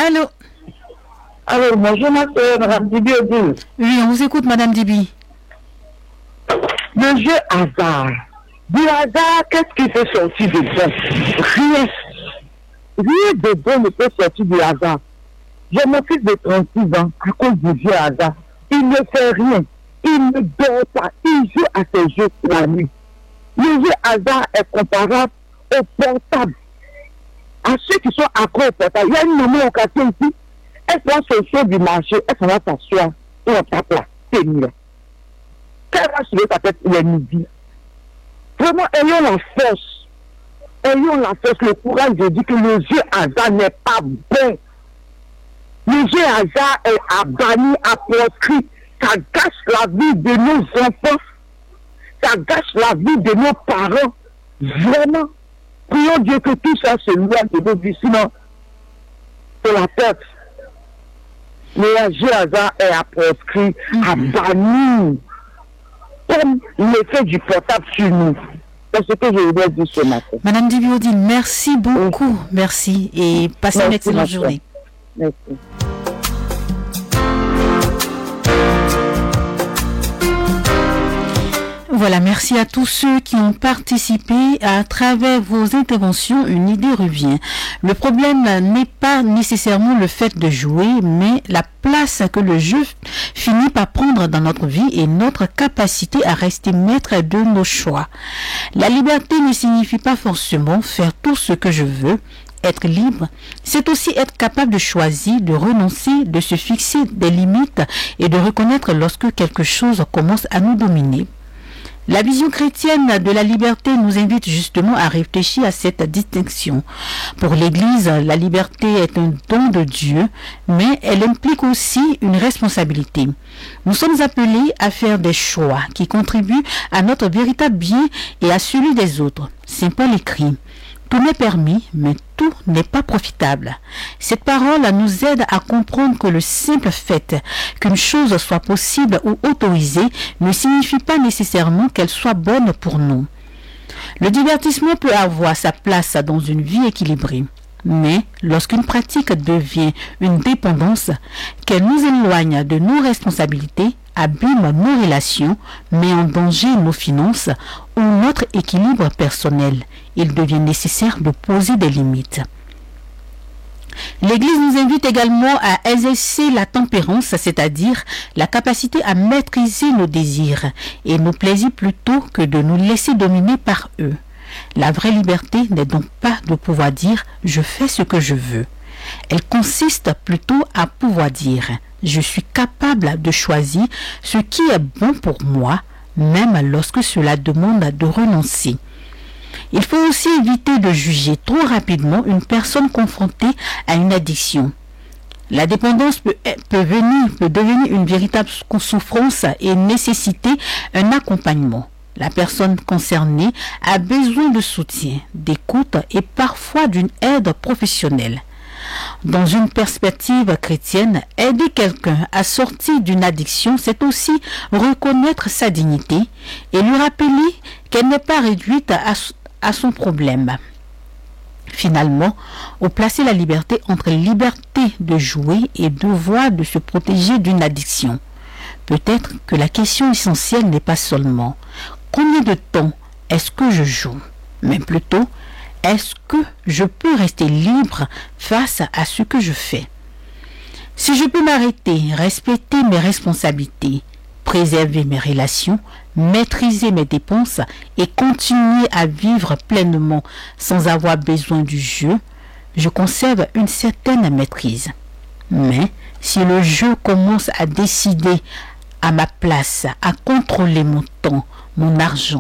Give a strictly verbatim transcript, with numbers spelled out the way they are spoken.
Allô? Alors, bonjour, ma soeur, Madame Dibi. Oui, on vous écoute, Madame Dibi. Le jeu hasard. Du hasard, qu'est-ce qui fait sortir de bon? Rien. Rien de bon ne peut sortir du hasard. J'ai mon fils de trente-six ans à cause du jeu hasard. Il ne fait rien. Il ne dort pas. Il joue à ses jeux la nuit. Le jeu hasard est comparable au portable. À ceux qui sont accros au portable, il y a une maman au quartier ici. Elle prend son show du marché, elle s'en va s'asseoir et on tape là. C'est mieux. Quand elle va soulever sa tête, il est midi. Vraiment, ayons la force. Ayons la force, le courage de dire que le jeu hasard n'est pas bon. Le jeu hasard est à banni, à proscrit. Ça gâche la vie de nos enfants. Ça gâche la vie de nos parents. Vraiment. Prions Dieu que tout ça se loin de nos vies. Sinon, c'est la tête. Le jeu hasard est à proscrit, à bannir. Comme l'effet du portable sur nous. C'est ce que je voudrais dire ce matin. Madame Dibiodi, merci beaucoup. Oui. Merci et passez merci, une excellente journée. Merci. Voilà, merci à tous ceux qui ont participé. À travers vos interventions, une idée revient. Le problème n'est pas nécessairement le fait de jouer, mais la place que le jeu finit par prendre dans notre vie et notre capacité à rester maître de nos choix. La liberté ne signifie pas forcément faire tout ce que je veux. Être libre, c'est aussi être capable de choisir, de renoncer, de se fixer des limites et de reconnaître lorsque quelque chose commence à nous dominer. La vision chrétienne de la liberté nous invite justement à réfléchir à cette distinction. Pour l'Église, la liberté est un don de Dieu, mais elle implique aussi une responsabilité. Nous sommes appelés à faire des choix qui contribuent à notre véritable bien et à celui des autres. Saint Paul écrit: tout n'est permis, mais tout n'est pas profitable. Cette parole nous aide à comprendre que le simple fait qu'une chose soit possible ou autorisée ne signifie pas nécessairement qu'elle soit bonne pour nous. Le divertissement peut avoir sa place dans une vie équilibrée. Mais lorsqu'une pratique devient une dépendance, qu'elle nous éloigne de nos responsabilités, abîme nos relations, met en danger nos finances ou notre équilibre personnel, il devient nécessaire de poser des limites. L'Église nous invite également à exercer la tempérance, c'est-à-dire la capacité à maîtriser nos désirs et nos plaisirs plutôt que de nous laisser dominer par eux. La vraie liberté n'est donc pas de pouvoir dire « je fais ce que je veux ». Elle consiste plutôt à pouvoir dire « je suis capable de choisir ce qui est bon pour moi, même lorsque cela demande de renoncer ». Il faut aussi éviter de juger trop rapidement une personne confrontée à une addiction. La dépendance peut, peut, venir, peut devenir une véritable souffrance et nécessiter un accompagnement. La personne concernée a besoin de soutien, d'écoute et parfois d'une aide professionnelle. Dans une perspective chrétienne, aider quelqu'un à sortir d'une addiction, c'est aussi reconnaître sa dignité et lui rappeler qu'elle n'est pas réduite à, à son problème. Finalement, on place la liberté entre liberté de jouer et devoir de se protéger d'une addiction. Peut-être que la question essentielle n'est pas seulement combien de temps est-ce que je joue, mais plutôt est-ce que je peux rester libre face à ce que je fais. Si je peux m'arrêter, respecter mes responsabilités, préserver mes relations, maîtriser mes dépenses et continuer à vivre pleinement sans avoir besoin du jeu, je conserve une certaine maîtrise. Mais si le jeu commence à décider à ma place, à contrôler mon temps, mon argent,